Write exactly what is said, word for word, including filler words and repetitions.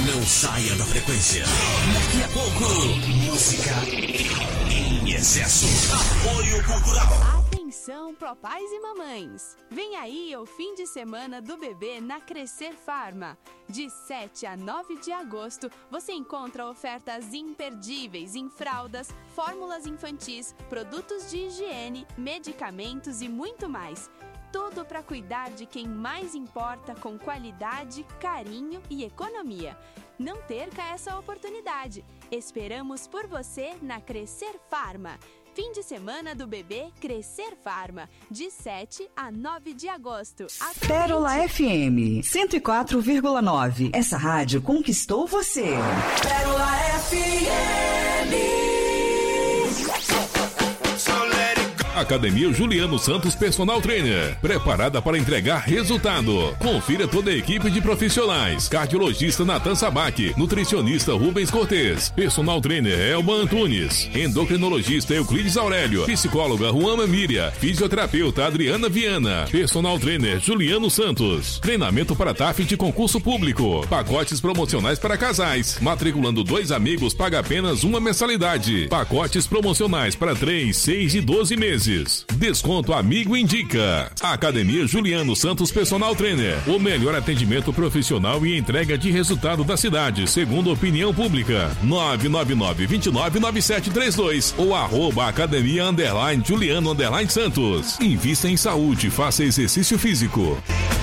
Não saia da frequência. Daqui a pouco, música em excesso. Apoio cultural. Atenção, papais e mamães! Vem aí o fim de semana do bebê na Crescer Farma. De sete a nove de agosto, você encontra ofertas imperdíveis em fraldas, fórmulas infantis, produtos de higiene, medicamentos e muito mais. Tudo para cuidar de quem mais importa com qualidade, carinho e economia. Não perca essa oportunidade. Esperamos por você na Crescer Farma. Fim de semana do bebê Crescer Farma, de sete a nove de agosto. Aproveite. Pérola F M, cento e quatro vírgula nove. Essa rádio conquistou você. Pérola F M. Academia Juliano Santos Personal Trainer, preparada para entregar resultado. Confira toda a equipe de profissionais: cardiologista Natan Sabac, nutricionista Rubens Cortez, personal trainer Elba Antunes, endocrinologista Euclides Aurélio, psicóloga Juana Miriam, fisioterapeuta Adriana Viana, personal trainer Juliano Santos. Treinamento para T A F de concurso público, pacotes promocionais para casais. Matriculando dois amigos, paga apenas uma mensalidade. Pacotes promocionais para três, seis e doze meses. Desconto Amigo Indica. Academia Juliano Santos Personal Trainer. O melhor atendimento profissional e entrega de resultado da cidade, segundo opinião pública. nove nove nove, dois nove, nove sete três dois ou arroba academia underline Juliano underline Santos. Invista em saúde, faça exercício físico.